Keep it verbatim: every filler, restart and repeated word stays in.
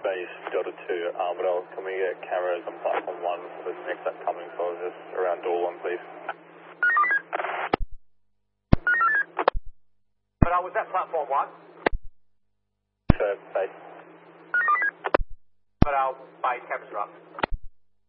Base Delta two Armadale. Can we get cameras on platform one for the next upcoming service around door one, please? But I was at platform one.